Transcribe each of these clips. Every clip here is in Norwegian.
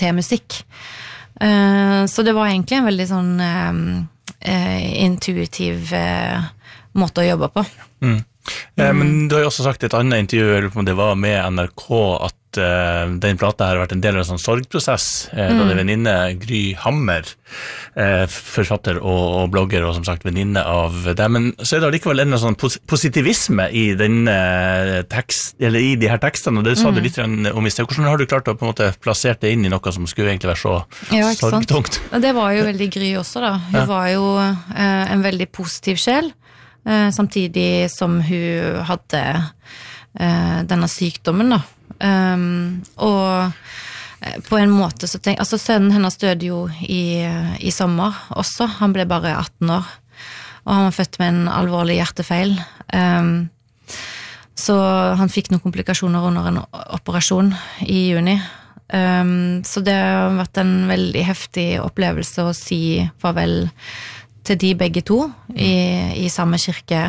til musikk. Så det var egentlig en veldig sånn intuitiv måte å jobbe på. Men du har jo også sagt i et annet intervju, eller om det var med NRK, at den plata her har vært en del av en sånn sorgprosess, da det er venninne Gry Hammer, forfatter og blogger, og som sagt venninne av deg, men så er det likevel en sånn positivisme i denne tekst, eller i de her tekstene, og det sa du litt om i sted. Hvordan har du klart å på en måte plassere det inn i noe som skulle egentlig være så sorgtungt? Det var jo veldig Gry også da. Hun var jo en veldig positiv sjel, samtidig som hun hadde denne sykdommen da. Og på en måte så altså sønnen hennes døde jo i sommer også, han ble bare 18 år, og han var født med en alvorlig hjertefeil, så han fikk noen komplikasjoner under en operasjon i juni, så det har vært en veldig heftig opplevelse å si farvel til de begge to i samme kirke,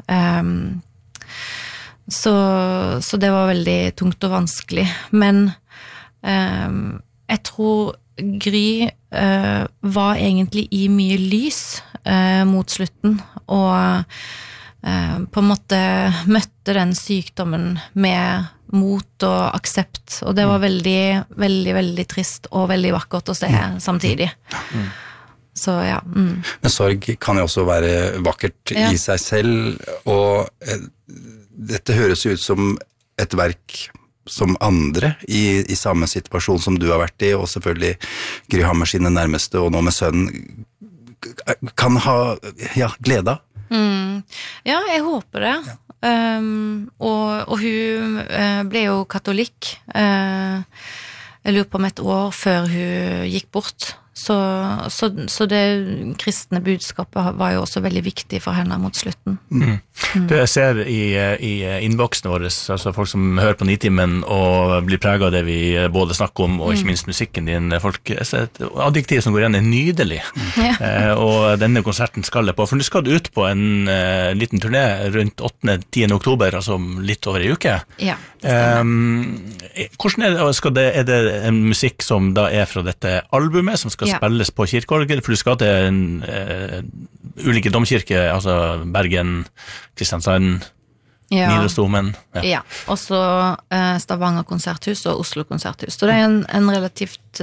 så det var veldig tungt og vanskelig, men jeg tror Gry var egentlig i mye lys mot slutten, og på en måte møtte den sykdommen med mot og aksept, og det var veldig, veldig, veldig trist og veldig vakkert å se samtidig. Så ja. Men sorg kan jo også være vakkert i seg selv, og dette høres ut som et verk som andre i samme situasjon som du har vært i, og selvfølgelig Gry Hammer sine nærmeste, og nå med sønnen, kan ha glede av. Ja, jeg håper det. Og hun ble jo katolikk. Jeg lurer på om et år før hun gikk bort. Så det kristne budskapet var jo også veldig viktig for henne mot slutten. Det jeg ser i innboksen vår, altså folk som hører på Nitimen og blir preget av det vi både snakker om, og ikke minst musikken din, folk, et adjektiv som går igjen er nydelig. Og denne konserten skal jeg på, for nå skal du ut på en liten turné rundt 8.-10. oktober, altså litt over en uke. Ja, det hvordan er det en musikk som da er fra dette albumet, som skal spilles på kirkeorgel, for du skal til ulike domkirke, altså Bergen, Kristiansand, Nidarosdomen. Ja, og så Stavanger konserthus og Oslo konserthus. Så det er en relativt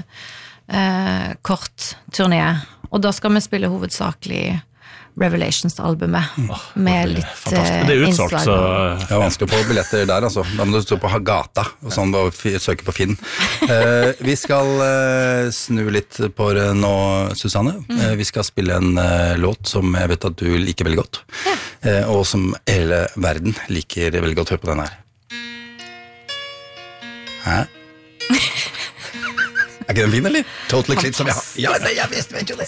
kort turné, og da skal vi spille hovedsakelig Revelations-albumet med litt utsolgt, innslag. Så det er vanskelig å få billetter der, altså. Da må du stå på Gata og sånn, og søke på Finn. Vi skal snu litt på det nå, Susanne. Vi skal spille en låt som jeg vet at du liker veldig godt, og som hele verden liker veldig godt. Hør på den her. Hæ? Er ikke den fin, eller? Total Eclipse som jeg har. Ja, jeg visste, vet jo det.